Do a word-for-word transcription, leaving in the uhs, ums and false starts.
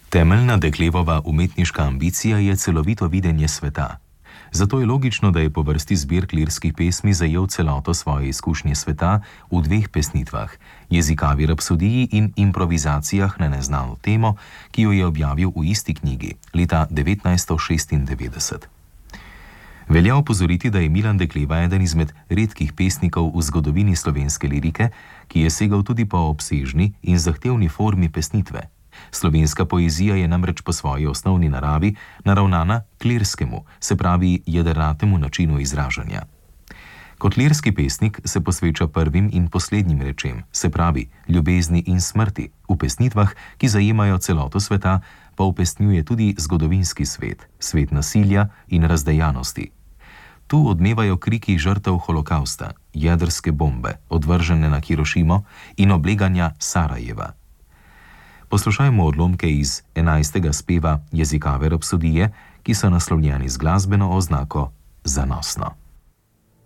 Temeljna Deklevova umetniška ambicija je celovito videnje sveta. Zato je logično, da je po vrsti zbirk lirskih pesmi zajel celoto svoje izkušnje sveta v dveh pesnitvah, Jezikavi rapsodiji in improvizacijah na neznano temo, ki jo je objavil v isti knjigi leta devetnajststo šestindevetdeset. Velja opozoriti, da je Milan Dekleva eden izmed redkih pesnikov v zgodovini slovenske lirike, ki je segal tudi po obsežni in zahtevni formi pesnitve. Slovenska poezija je namreč po svoji osnovni naravi naravnana k lirskemu, se pravi jedrnatemu načinu izražanja. Kot lirski pesnik se posveča prvim in poslednjim rečem, se pravi ljubezni in smrti. V pesnitvah, ki zajemajo celoto sveta, pa upesnjuje tudi zgodovinski svet, svet nasilja in razdejanosti. Tu odmevajo kriki žrtev holokausta, jedrske bombe, odvržene na Hirošimo in obleganja Sarajeva. Poslušajmo odlomke iz enajstega speva Jezikave rapsodije, ki so naslovljeni z glasbeno oznako Zanosno.